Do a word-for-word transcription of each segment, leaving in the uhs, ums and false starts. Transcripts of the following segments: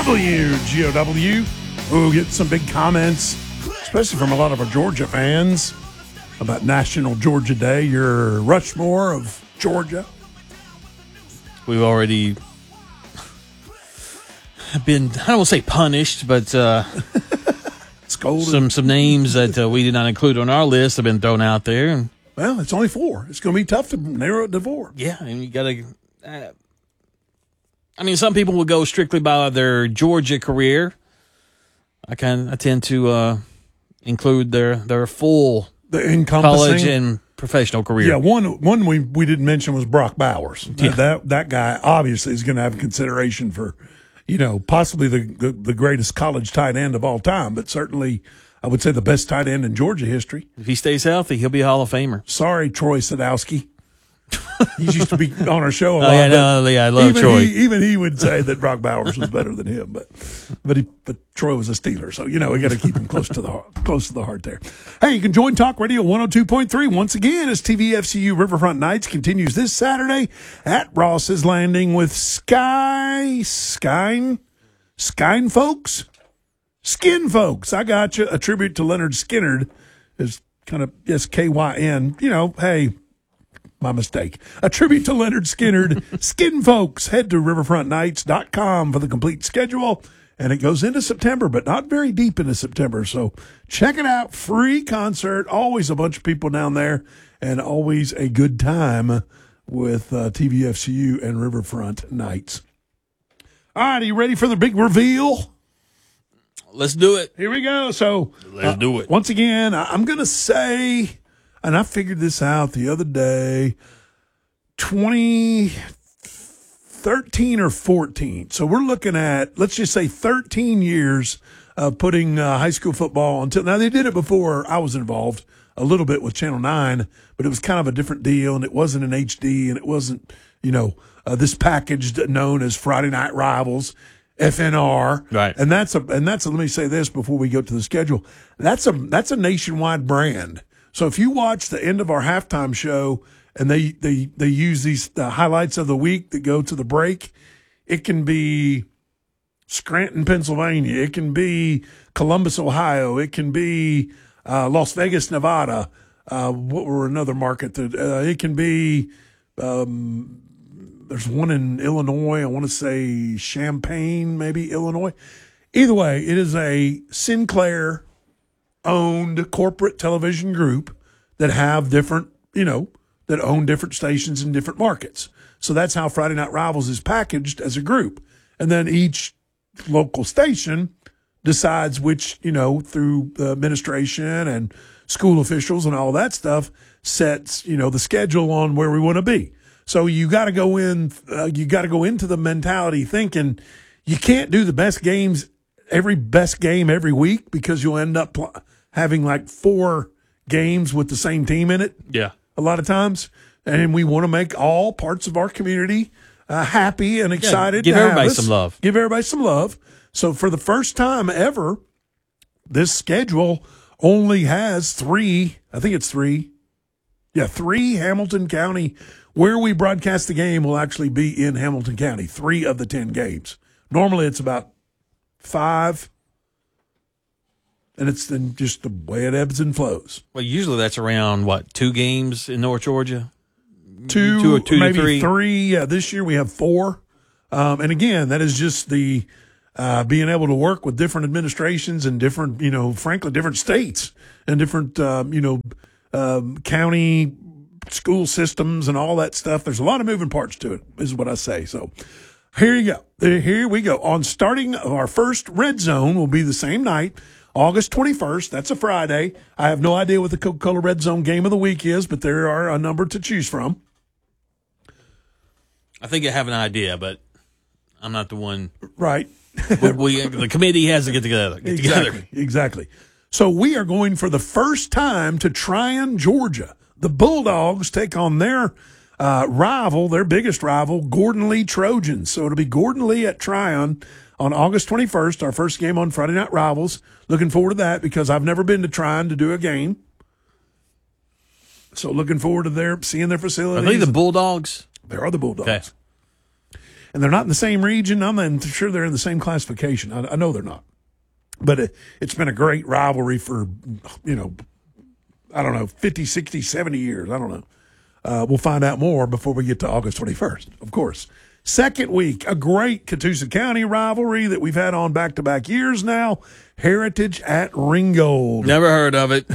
W G O W. We'll get some big comments, especially from a lot of our Georgia fans, about National Georgia Day, your Rushmore of Georgia. We've already been, I don't want to say punished, but uh, some some names that uh, we did not include on our list have been thrown out there. Well, it's only four. It's going to be tough to narrow it to four. Yeah, and you got to. Uh, I mean, some people will go strictly by their Georgia career. I kind I tend to uh, include their their full the encompassing college and professional career. Yeah, one one we we didn't mention was Brock Bowers. Yeah. That that guy obviously is going to have consideration for, you know, possibly the, the the greatest college tight end of all time, but certainly I would say the best tight end in Georgia history. If he stays healthy, he'll be a Hall of Famer. Sorry, Troy Sadowski. He used to be on our show a lot. Oh, yeah, no, yeah, I love even Troy. He, even he would say that Brock Bowers was better than him, but but he, but Troy was a Steeler, so you know we got to keep him close to the heart, close to the heart there. Hey, you can join Talk Radio one oh two point three once again as T V F C U Riverfront Nights continues this Saturday at Ross's Landing with Sky Skyn Skyn folks, Skin folks. I got you. A tribute to Leonard Skinner is kind of S K Y N. You know, hey. My mistake. A tribute to Leonard Skinner. Skin folks, head to riverfront nights dot com for the complete schedule. And it goes into September, but not very deep into September. So check it out. Free concert. Always a bunch of people down there. And always a good time with uh, T V F C U and Riverfront Nights. All right, are you ready for the big reveal? Let's do it. Here we go. So let's uh, do it. Once again, I- I'm going to say... And I figured this out the other day, twenty thirteen or fourteen. So we're looking at, let's just say thirteen years of putting uh, high school football until, now they did it before I was involved a little bit with Channel nine, but it was kind of a different deal and it wasn't in H D and it wasn't, you know, uh, this package known as Friday Night Rivals. F N R, right? And that's a, and that's a, let me say this before we go to the schedule. That's a, that's a nationwide brand. So if you watch the end of our halftime show and they, they, they use these the highlights of the week that go to the break, it can be Scranton, Pennsylvania. It can be Columbus, Ohio. It can be uh, Las Vegas, Nevada. Uh, what were another market that uh, it can be? Um, there's one in Illinois. I want to say Champaign, maybe Illinois. Either way, it is a Sinclair owned corporate television group that have different, you know, that own different stations in different markets. So that's how Friday Night Rivals is packaged as a group. And then each local station decides which, you know, through the administration and school officials and all that stuff sets, you know, the schedule on where we want to be. So you got to go in, uh, you got to go into the mentality thinking you can't do the best games, every best game every week because you'll end up pl- having like four games with the same team in it. Yeah. A lot of times. And we want to make all parts of our community uh, happy and excited. Yeah, give to have everybody us. some love. Give everybody some love. So for the first time ever, this schedule only has three, I think it's three. Yeah, three Hamilton County. Where we broadcast the game will actually be in Hamilton County, three of the ten games. Normally it's about five. And it's then just the way it ebbs and flows. Well, usually that's around, what, two games in North Georgia? Two, two or two maybe to three. three. Yeah, this year we have four. Um, and again, that is just the uh, being able to work with different administrations and different, you know, frankly, different states and different, um, you know, um, county school systems and all that stuff. There's a lot of moving parts to it, is what I say. So here you go. Here we go. On starting of our first Red Zone will be the same night. August twenty-first, that's a Friday. I have no idea what the Coca-Cola Red Zone game of the week is, but there are a number to choose from. I think I have an idea, but I'm not the one. Right. we, we, the committee has to get together. Get exactly, together. Exactly. So we are going for the first time to Tryon, Georgia. The Bulldogs take on their uh, rival, their biggest rival, Gordon Lee Trojans. So it'll be Gordon Lee at Tryon on August twenty-first, our first game on Friday Night Rivals. Looking forward to that because I've never been to Tryon to do a game. So looking forward to their seeing their facilities. Are they the Bulldogs? There are the Bulldogs. Okay. and they're not in the same region. I'm not sure they're in the same classification. I, I know they're not. But it, it's been a great rivalry for, you know, I don't know, fifty, sixty, seventy years. I don't know. Uh, we'll find out more before we get to August twenty-first, of course. Second week, a great Catoosa County rivalry that we've had on back-to-back years now, Heritage at Ringgold. Never heard of it.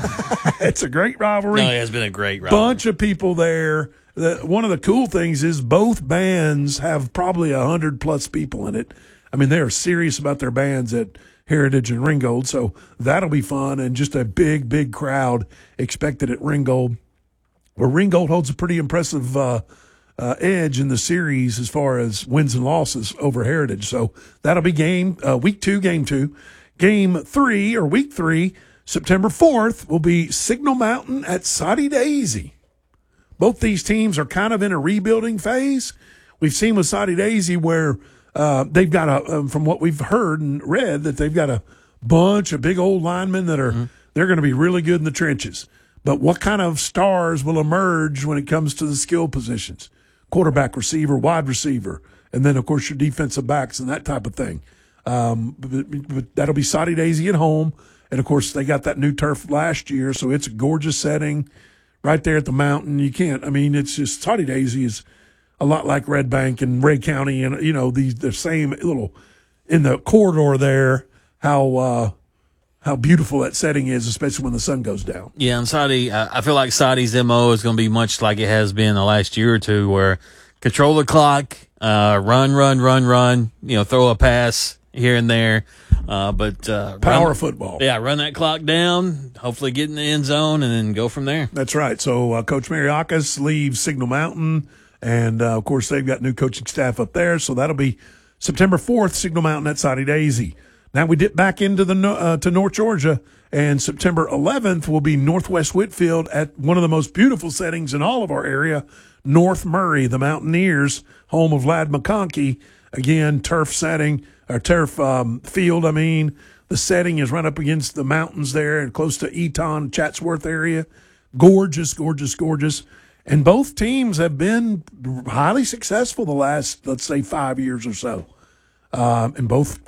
It's a great rivalry. No, it has been a great rivalry. Bunch of people there. The, one of the cool things is both bands have probably one hundred plus people in it. I mean, they are serious about their bands at Heritage and Ringgold, so that'll be fun, and just a big, big crowd expected at Ringgold, where Ringgold holds a pretty impressive uh, uh, edge in the series as far as wins and losses over Heritage. So that'll be game uh, week two, game two. Game three, or week three, September fourth, will be Signal Mountain at Soddy Daisy. Both these teams are kind of in a rebuilding phase. We've seen with Soddy Daisy where uh, they've got a, um, from what we've heard and read, that they've got a bunch of big old linemen that are, mm-hmm. they're going to be really good in the trenches. But what kind of stars will emerge when it comes to the skill positions? Quarterback, receiver, wide receiver, and then, of course, your defensive backs and that type of thing. Um, but, but that'll be Soddy Daisy at home. And, of course, they got that new turf last year, so it's a gorgeous setting right there at the mountain. You can't, I mean, it's just, Soddy Daisy is a lot like Red Bank and Ray County, and, you know, these the same little, in the corridor there, how uh, how beautiful that setting is, especially when the sun goes down. Yeah, and Soddy, I feel like Soddy's M O is going to be much like it has been the last year or two, where control the clock, uh, run, run, run, run, you know, throw a pass here and there. Uh, but uh, power run, football. Yeah, run that clock down, hopefully get in the end zone, and then go from there. That's right. So uh, Coach Mariakis leaves Signal Mountain, and, uh, of course, they've got new coaching staff up there. So that'll be September fourth, Signal Mountain at Soddy Daisy. Now we dip back into the uh, to North Georgia, and September eleventh will be Northwest Whitfield at one of the most beautiful settings in all of our area, North Murray, the Mountaineers, home of Ladd McConkey. Again, turf setting, or turf um, field, I mean. The setting is right up against the mountains there and close to Eton, Chatsworth area. Gorgeous, gorgeous, gorgeous. And both teams have been highly successful the last, let's say, five years or so. Um, and both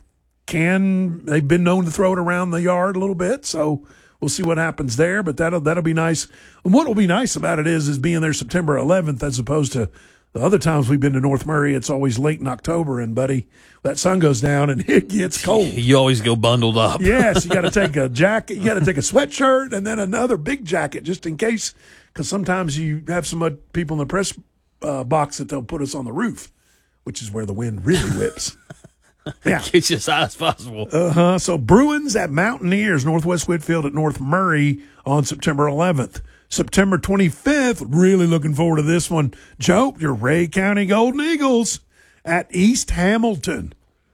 can, they've been known to throw it around the yard a little bit. So we'll see what happens there, but that'll, that'll be nice. And what will be nice about it is, is being there September eleventh, as opposed to the other times we've been to North Murray, it's always late in October, and, buddy, that sun goes down and it gets cold. You always go bundled up. Yes, you got to take a jacket, you got to take a sweatshirt, and then another big jacket just in case, because sometimes you have some uh, people in the press uh, box that they'll put us on the roof, which is where the wind really whips. Yeah. Get you as high as possible. Uh-huh. So Bruins at Mountaineers, Northwest Whitfield at North Murray on September eleventh. September twenty-fifth, really looking forward to this one. Joe, your Ray County Golden Eagles at East Hamilton.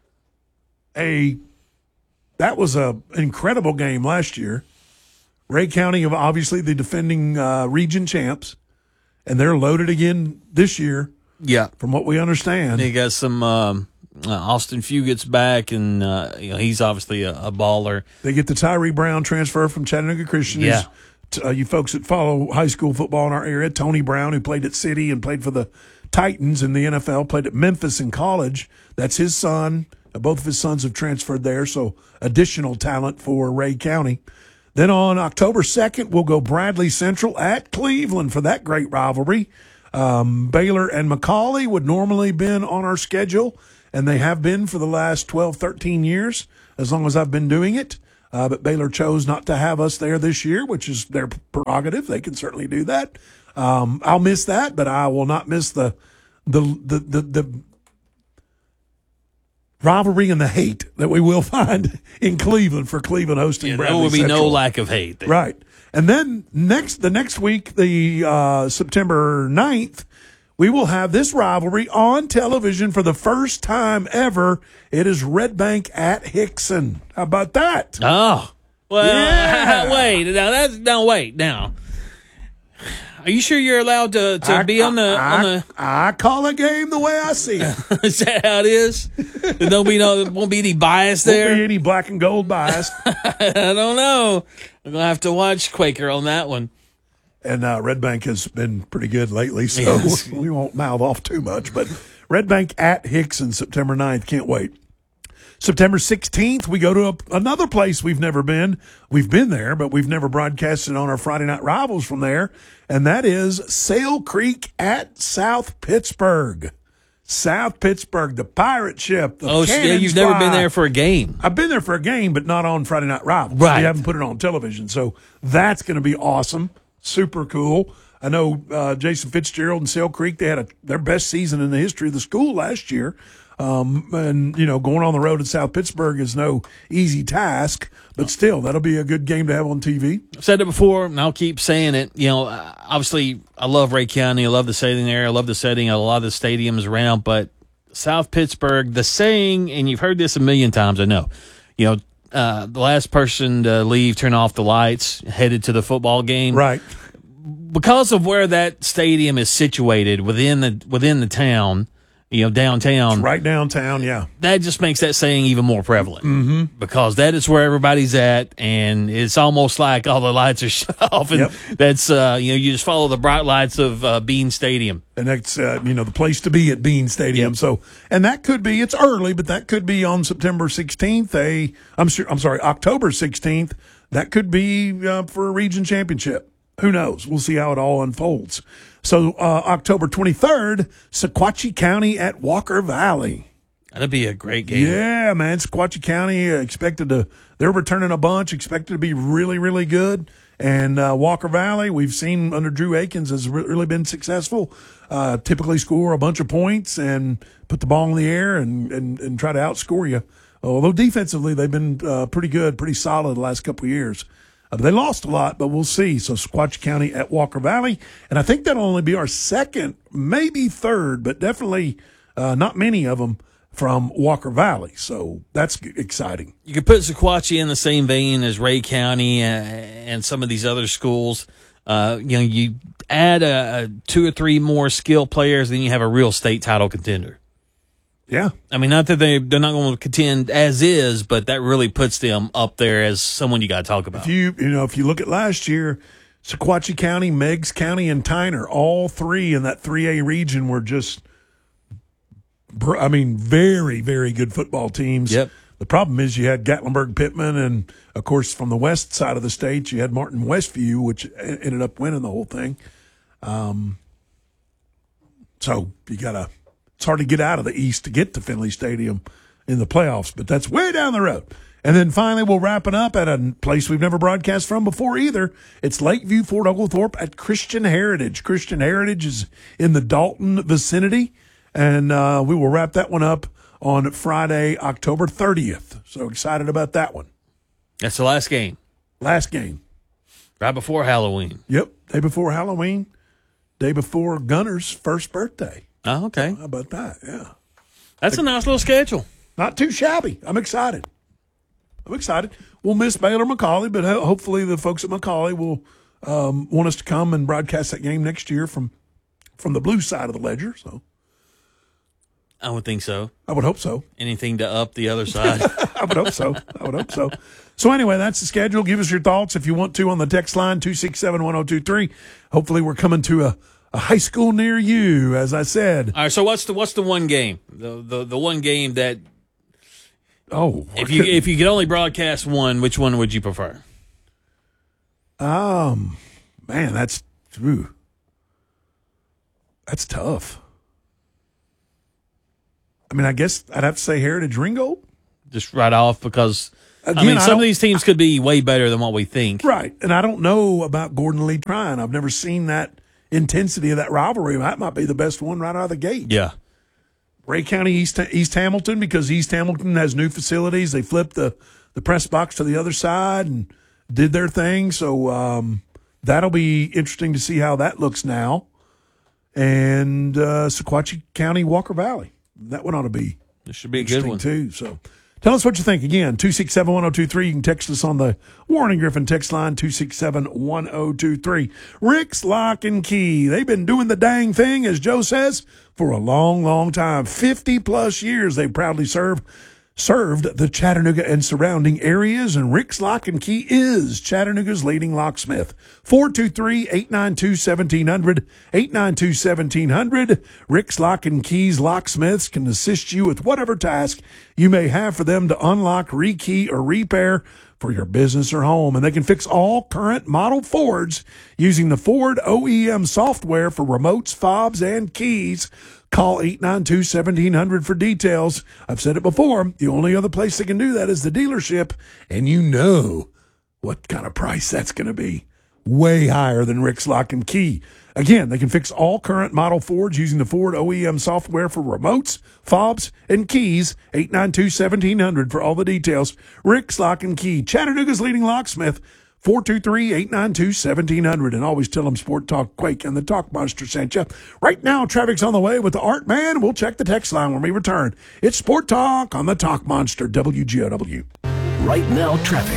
A that was a incredible game last year. Ray County, of obviously the defending uh, region champs, and they're loaded again this year. Yeah, from what we understand, they got some. Um, uh, Austin Few gets back, and uh, you know he's obviously a, a baller. They get the Tyree Brown transfer from Chattanooga Christian. Yeah. Uh, you folks that follow high school football in our area, Tony Brown, who played at City and played for the Titans in the N F L, played at Memphis in college. That's his son. Uh, both of his sons have transferred there, so additional talent for Ray County. Then on October second, we'll go Bradley Central at Cleveland for that great rivalry. Um, Baylor and McCallie would normally been on our schedule, and they have been for the last twelve, thirteen years, as long as I've been doing it. Uh, but Baylor chose not to have us there this year, which is their prerogative. They can certainly do that. Um, I'll miss that, but I will not miss the the the the, the rivalry and the hate that we will find in Cleveland for Cleveland hosting yeah, Bradley There will be Central. no lack of hate there. Right. And then next the next week, the uh, September ninth, we will have this rivalry on television for the first time ever. It is Red Bank at Hickson. How about that? Oh, well, Yeah. wait. Now that's now wait. Now, are you sure you're allowed to, to I, be on the I, on the? I call a game the way I see it. Is that how it is? There'll be no, there won't be any bias Won't there. be any black and gold bias. I don't know. I'm gonna have to watch Quaker on that one. And uh, Red Bank has been pretty good lately, so Yes. we won't mouth off too much. But Red Bank at Hickson, September ninth. Can't wait. September sixteenth, we go to a, another place we've never been. We've been there, but we've never broadcasted on our Friday Night Rivals from there, and that is Sail Creek at South Pittsburgh. South Pittsburgh, the pirate ship. The oh, yeah, you've never been there for a game. I've been there for a game, but not on Friday Night Rivals. Right. We haven't put it on television, so that's going to be awesome. Super cool. I know uh, Jason Fitzgerald and Sail Creek, they had a, their best season in the history of the school last year. Um, and, you know, going on the road in South Pittsburgh is no easy task, but still, that'll be a good game to have on T V. I've said it before, and I'll keep saying it. You know, obviously, I love Ray County. I love the setting there. I love the setting of a lot of the stadiums around, but South Pittsburgh, the saying, and you've heard this a million times, I know, you know, uh, the last person to leave, turn off the lights, headed to the football game. Right. Because of where that stadium is situated within the within the town, you know, downtown. It's right downtown, yeah. That just makes that saying even more prevalent. Mm-hmm. Because that is where everybody's at, and it's almost like all the lights are shut off, and yep. that's, uh, you know, you just follow the bright lights of uh, Bean Stadium. And that's, uh, you know, the place to be at Bean Stadium. Yep. So, and that could be, it's early, but that could be on September sixteenth, a, I'm sure, I'm sorry, October sixteenth. That could be uh, for a region championship. Who knows? We'll see how it all unfolds. So uh, October twenty-third, Sequatchie County at Walker Valley. That'd be a great game. Yeah, man. Sequatchie County uh, expected to, they're returning a bunch, expected to be really, really good. And uh, Walker Valley, we've seen under Drew Akins, has re- really been successful. Uh, typically score a bunch of points and put the ball in the air and, and, and try to outscore you. Although defensively, they've been uh, pretty good, pretty solid the last couple of years. Uh, they lost a lot, but we'll see. So Sequatchie County at Walker Valley. And I think that'll only be our second, maybe third, but definitely uh, not many of them from Walker Valley. So that's exciting. You could put Sequatchie in the same vein as Ray County uh, and some of these other schools. Uh, you know, you add a, a two or three more skill players, then you have a real state title contender. Yeah. I mean, not that they, they're not going to contend as is, but that really puts them up there as someone you got to talk about. If you, you know, if you look at last year, Sequatchie County, Meigs County, and Tyner, all three in that three A region were just, I mean, very, very good football teams. Yep. The problem is you had Gatlinburg Pittman, and, of course, from the west side of the state, you had Martin Westview, which ended up winning the whole thing. Um, so you got to, it's hard to get out of the east to get to Finley Stadium in the playoffs, but that's way down the road. And then finally, we'll wrap it up at a place we've never broadcast from before either. It's Lakeview, Fort Oglethorpe at Christian Heritage. Christian Heritage is in the Dalton vicinity, and uh, we will wrap that one up on Friday, October thirtieth. So excited about that one. That's the last game. Last game. Right before Halloween. Yep, day before Halloween, day before Gunner's first birthday. Oh, okay. How about that? Yeah. That's a nice little schedule. Not too shabby. I'm excited. I'm excited. We'll miss Baylor McCallie, but ho- hopefully the folks at McCallie will um, want us to come and broadcast that game next year from from the blue side of the ledger. So I would think so. I would hope so. Anything to up the other side. I would hope so. I would hope so. So anyway, that's the schedule. Give us your thoughts if you want to on the text line, two six seven, one oh two three. Hopefully we're coming to a, a high school near you, as I said. All right, so what's the what's the one game? The the, the one game that Oh, if you if you could only broadcast one, which one would you prefer? Um, man, that's ooh, that's tough. I mean, I guess I'd have to say Heritage Ringgold. Just right off because Again, I mean I some of don't- these teams could be way better than what we think. Right. And I don't know about Gordon Lee Tryon. I've never seen that intensity of that rivalry. That might be the best one right out of the gate. Yeah. Ray County, East East Hamilton, because East Hamilton has new facilities. They flipped the, the press box to the other side and did their thing. So um, that'll be interesting to see how that looks now. And uh, Sequatchie County, Walker Valley. That one ought to be This should be a good interesting one. too. So tell us what you think. Again, two six seven, one oh two three. You can text us on the Warren Griffin text line, two six seven, one oh two three. Rick's Lock and Key. They've been doing the dang thing, as Joe says, for a long, long time. fifty plus years they proudly serve served the Chattanooga and surrounding areas, and Rick's Lock and Key is Chattanooga's leading locksmith. four two three, eight nine two, one seven zero zero, eight nine two, one seven zero zero. Rick's Lock and Keys locksmiths can assist you with whatever task you may have for them to unlock, rekey, or repair for your business or home. And they can fix all current model Fords using the Ford O E M software for remotes, fobs, and keys. Call eight nine two, one seven zero zero for details. I've said it before, the only other place that can do that is the dealership, and you know what kind of price that's going to be. Way higher than Rick's Lock and Key. Again, they can fix all current model Fords using the Ford O E M software for remotes, fobs, and keys. eight nine two, one seven zero zero for all the details. Rick's Lock and Key, Chattanooga's leading locksmith. four two three, eight nine two, one seven zero zero. And always tell them Sport Talk Quake and the Talk Monster sent you. Right now, traffic's on the way with the Art Man. We'll check the text line when we return. It's Sport Talk on the Talk Monster, W G O W. Right now, traffic.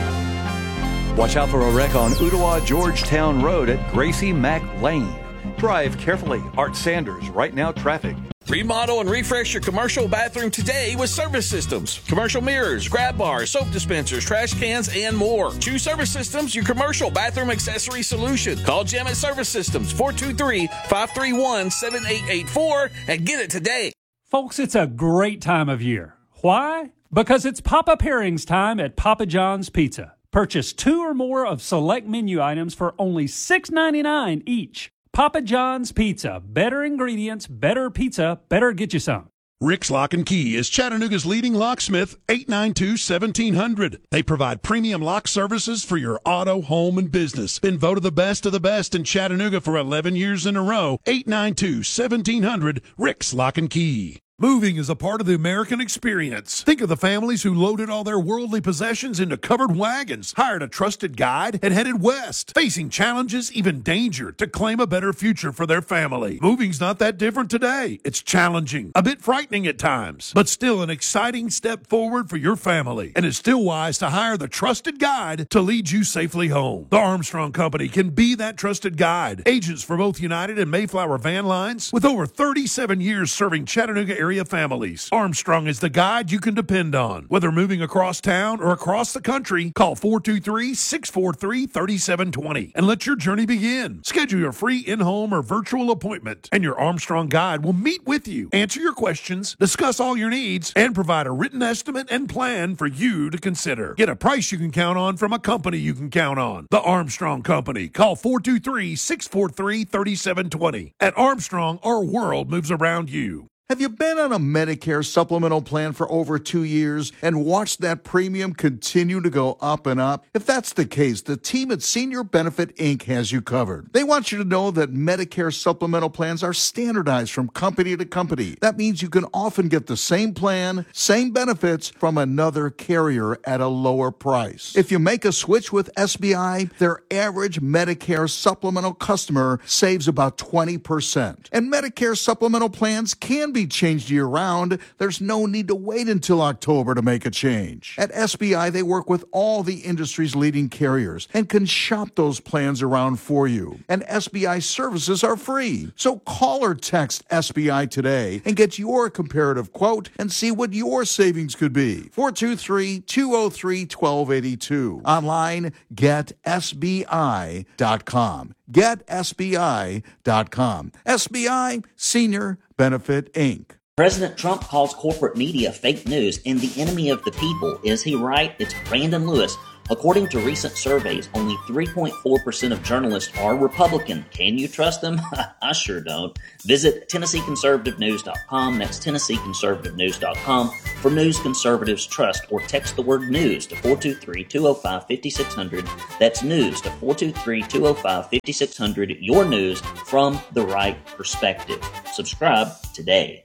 Watch out for a wreck on Ottawa Georgetown Road at Gracie Mack Lane. Drive carefully. Art Sanders, Right Now Traffic. Remodel and refresh your commercial bathroom today with Service Systems. Commercial mirrors, grab bars, soap dispensers, trash cans, and more. Choose Service Systems, your commercial bathroom accessory solution. Call Jim at Service Systems, four two three, five three one, seven eight eight four, and get it today. Folks, it's a great time of year. Why? Because it's Papa Pairings time at Papa John's Pizza. Purchase two or more of select menu items for only six ninety-nine each. Papa John's Pizza. Better ingredients, better pizza, better get you some. Rick's Lock and Key is Chattanooga's leading locksmith, eight nine two, one seven zero zero. They provide premium lock services for your auto, home, and business. Been voted the best of the best in Chattanooga for eleven years in a row. eight nine two, one seven zero zero. Rick's Lock and Key. Moving is a part of the American experience. Think of the families who loaded all their worldly possessions into covered wagons, hired a trusted guide, and headed west, facing challenges, even danger, to claim a better future for their family. Moving's not that different today. It's challenging, a bit frightening at times, but still an exciting step forward for your family. And it's still wise to hire the trusted guide to lead you safely home. The Armstrong Company can be that trusted guide. Agents for both United and Mayflower Van Lines, with over thirty-seven years serving Chattanooga area families. Armstrong is the guide you can depend on. Whether moving across town or across the country, call four two three, six four three, three seven two zero and let your journey begin. Schedule your free in-home or virtual appointment, and your Armstrong guide will meet with you, answer your questions, discuss all your needs, and provide a written estimate and plan for you to consider. Get a price you can count on from a company you can count on. The Armstrong Company. Call four two three, six four three, three seven two zero. At Armstrong, our world moves around you. Have you been on a Medicare supplemental plan for over two years and watched that premium continue to go up and up? If that's the case, the team at Senior Benefit Incorporated has you covered. They want you to know that Medicare supplemental plans are standardized from company to company. That means you can often get the same plan, same benefits from another carrier at a lower price. If you make a switch with S B I, their average Medicare supplemental customer saves about twenty percent. And Medicare supplemental plans can be changed year-round. There's no need to wait until October to make a change. At S B I, they work with all the industry's leading carriers and can shop those plans around for you. And S B I services are free. So call or text S B I today and get your comparative quote and see what your savings could be. four two three, two zero three, one two eight two. Online, get S B I dot com. get S B I dot com. S B I, Senior Benefit Incorporated. President Trump calls corporate media fake news and the enemy of the people. Is he right? It's Brandon Lewis. According to recent surveys, only three point four percent of journalists are Republican. Can you trust them? I sure don't. Visit Tennessee Conservative News dot com. That's Tennessee Conservative News dot com for news conservatives trust, or text the word news to four two three, two zero five, five six zero zero. That's news to four two three, two zero five, five six zero zero. Your news from the right perspective. Subscribe today.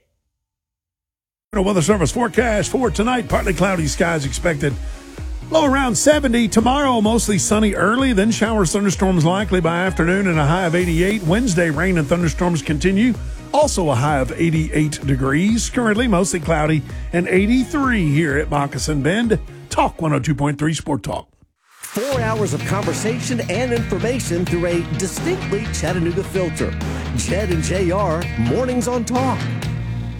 Weather service forecast for tonight: partly cloudy skies expected. Low around seventy. Tomorrow, mostly sunny early, then showers, thunderstorms likely by afternoon, and a high of eighty-eight. Wednesday, rain and thunderstorms continue. Also a high of eighty-eight degrees. Currently, mostly cloudy and eighty-three here at Moccasin Bend. Talk one oh two point three Sport Talk. Four hours of conversation and information through a distinctly Chattanooga filter. Jed and J R, Mornings on Talk.